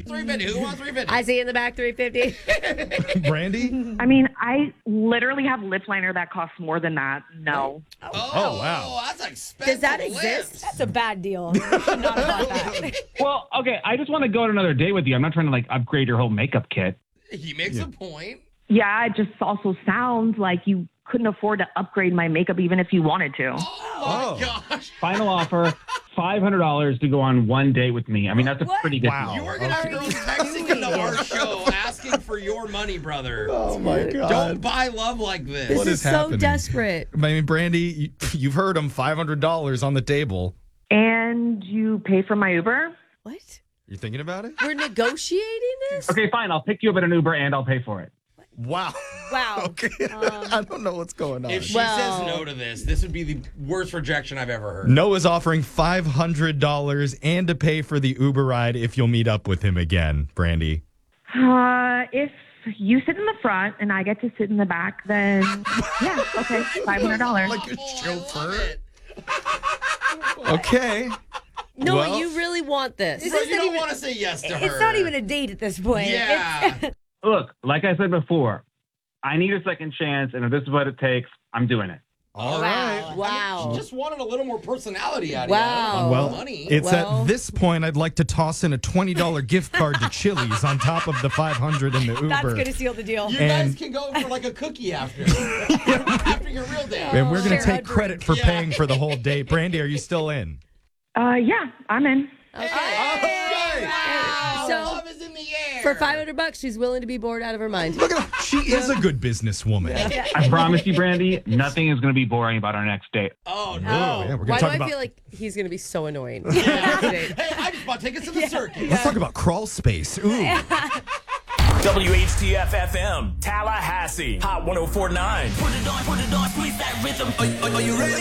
350. Who wants 350? I see in the back 350. Brandy? I mean, I literally have lip liner that costs more than that. No. Oh, wow. That's expensive. Does that lips. exist? That's a bad deal. You should not have bought that. Well, okay, I just want to go on another date with you. I'm not trying to, upgrade your whole makeup kit. He makes a point. Yeah, it just also sounds like you couldn't afford to upgrade my makeup even if you wanted to. Oh, my gosh. Final offer, $500 to go on one date with me. I mean, that's a pretty good Wow. deal. You are going to have girls texting into our show asking for your money, brother. Oh, my God. Don't buy love like this. This What is is so happening? desperate. I mean, Brandy, you've heard him, $500 on the table. And you pay for my Uber? What? You thinking about it? We're negotiating this? Okay, fine. I'll pick you up at an Uber and I'll pay for it. Wow. Wow. Okay. I don't know what's going on. If she Well- says no to this would be the worst rejection I've ever heard. Noah's offering $500 and to pay for the Uber ride if you'll meet up with him again, Brandy. If you sit in the front and I get to sit in the back, then yeah, okay, $500. Like a Oh, chauffeur? I love it. Okay. No, Well- you really want this. Bro, you don't want to say yes to her. It's not even a date at this point. Yeah. Look, like I said before, I need a second chance, and if this is what it takes, I'm doing it. All right. Wow. She just wanted a little more personality out of Wow. you. Well, Money. it's Well- at this point I'd like to toss in a $20 gift card to Chili's on top of the $500 in the Uber. That's going to seal the deal. You guys and- can go for like a cookie after. After your real date. And we're going to Share take a credit for paying for the whole date. Brandy, are you still in? Yeah, I'm in. Hey, So- love is in the air. For $500, she's willing to be bored out of her mind. Look at her. She is a good businesswoman. I promise you, Brandy, nothing is going to be boring about our next date. Oh, no. Yeah, we're going Why to do talk I about. feel like he's going to be so annoying? Hey, I just bought tickets to the circus. Let's talk about crawl space. Ooh. WHTF FM, Tallahassee, Hot 104.9. Put it on, squeeze that rhythm. Are you ready?